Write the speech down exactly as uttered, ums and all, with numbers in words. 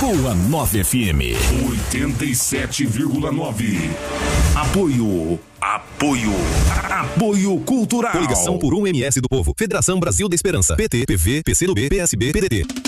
com a nove F M. oitenta e sete vírgula nove. Apoio. Apoio. Apoio cultural. Coligação por um M S do Povo. Federação Brasil da Esperança. P T, P V, P C do B, P S B, P D T.